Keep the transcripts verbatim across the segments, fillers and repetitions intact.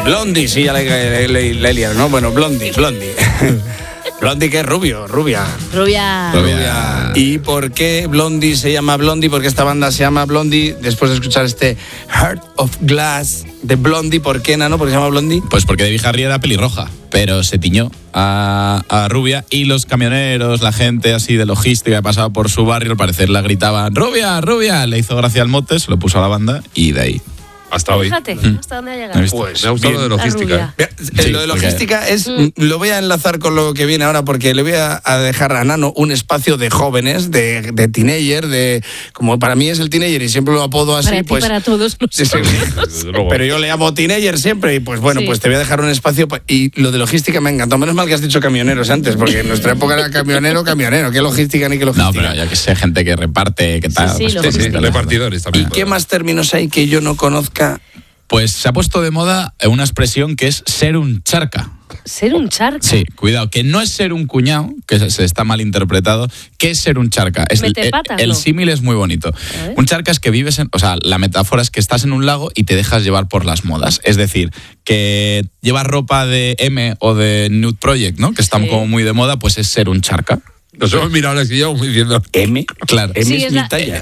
Blondie, sí, ya le, le, le, le he liado, ¿no? Bueno, Blondie, Blondie. Blondie, que es rubio, rubia. Rubia. Rubia. ¿Y por qué Blondie se llama Blondie? Porque esta banda se llama Blondie. Después de escuchar este Heart of Glass de Blondie, ¿por qué, Nano? ¿Por qué se llama Blondie? Pues porque Debbie Harry era pelirroja, pero se tiñó a, a rubia, y los camioneros, la gente así de logística que pasaba por su barrio, al parecer la gritaban rubia, rubia. Le hizo gracia al mote, se lo puso a la banda y de ahí. Hasta hoy. Fíjate, Mm. hasta dónde ha llegado. Pues, Me ha gustado lo de logística. Mira, Sí, lo de porque- logística es, Mm. lo voy a enlazar con lo que viene ahora, porque le voy a, a dejar a Nano un espacio de jóvenes, de, de teenager, de como para mí es el teenager y siempre lo apodo así, Para ti, pues para todos sí, sí, nosotros. Desde luego. pero yo le llamo teenager siempre y pues bueno, Sí. pues te voy a dejar un espacio pa- y lo de logística me encantó. Menos mal que has dicho camioneros antes, porque en nuestra época era camionero, camionero, qué logística ni qué No, logística. pero ya que sé, gente que reparte, que tal. sí, pues, lo Sí, sí, logística. repartidores ¿Y también. qué más términos hay que yo no conozca? Pues se ha puesto de moda una expresión que es ser un charca. Ser un charca. Sí, cuidado, que no es ser un cuñado, que se, se está mal interpretado. ¿Qué es ser un charca? Es, Meter el- patas, el ¿no? símil es muy bonito. A ver. Un charca es que vives en, o sea, la metáfora es que estás en un lago y te dejas llevar por las modas. Es decir, que llevas ropa de M o de Nude Project, ¿no? Que están Sí. como muy de moda, pues es ser un charca. Nos hemos mirado al sillón diciendo. M. Claro. M Sí, es es mi la- talla.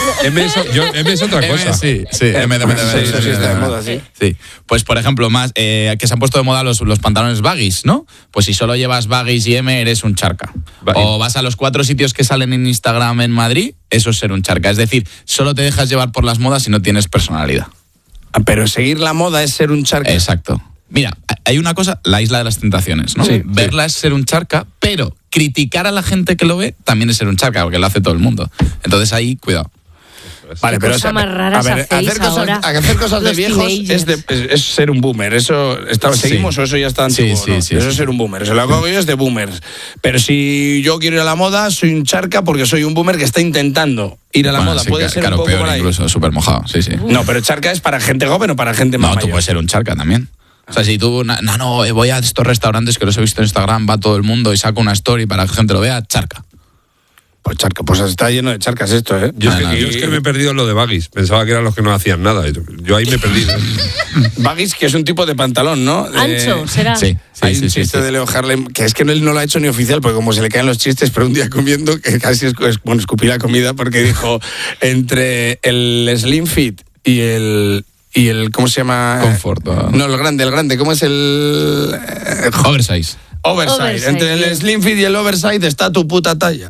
M es, yo- M es otra M, cosa. sí, sí, M de, M de- Eso sí está de moda, sí. Sí, pues por ejemplo, más eh, que se han puesto de moda los, los pantalones baggies, ¿no? Pues si solo llevas baggies y M, eres un charca. Va- O vas a los cuatro sitios que salen en Instagram en Madrid, eso es ser un charca. Es decir, solo te dejas llevar por las modas y no tienes personalidad. Ah, pero seguir la moda es ser un charca. Exacto. Mira, hay una cosa, la isla de las tentaciones, ¿no? Sí, Verla es ser un charca, pero criticar a la gente que lo ve también es ser un charca, porque lo hace todo el mundo. Entonces ahí, cuidado. Vale, Qué pero cosa o sea, más raras a ver, hacéis hacer cosas, ahora, hacer cosas de los viejos es, de- teenagers. es- es ser un boomer. Eso está, Sí. seguimos o eso ya está Sí, antiguo. sí, ¿no? sí, Eso sí. es ser un boomer. Eso lo que hago yo es de boomers. Pero si yo quiero ir a la moda, soy un charca porque soy un boomer que está intentando ir a la Bueno, moda. sí, Puede ca- ser claro, un poco peor por ahí. incluso, súper mojado, sí, sí. No, pero charca es para gente joven o para gente más No, tú mayor. puedes ser un charca también. O sea, si tú, na- no, no, eh, voy a estos restaurantes que los he visto en Instagram, va todo el mundo y saco una story para que la gente lo vea, charca. Pues charca, pues está lleno de charcas esto, ¿eh? Yo, es que, No, no, yo es que me he perdido en lo de baggies. Pensaba que eran los que no hacían nada. Yo, yo ahí me he perdido. Baggies, que es un tipo de pantalón, ¿no? De- Ancho, será. Sí, sí, Hay sí, un sí, chiste sí. de Leo Harlem, que es que él no lo ha hecho ni oficial, porque como se le caen los chistes, pero un día comiendo, que casi es, es- bueno, escupí la comida, porque dijo, entre el Slim Fit y el... Y el, ¿cómo se llama? Confort, ¿no? No, el grande, el grande. ¿Cómo es el...? eh, Oversize. Oversize. Oversize, Entre el bien. Slim Fit y el Oversize está tu puta talla.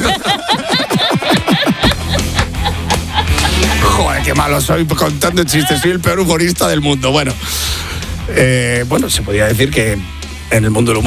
Joder, qué malo soy contando chistes. Soy el peor humorista del mundo. Bueno, eh, bueno, se podría decir que en el mundo del humor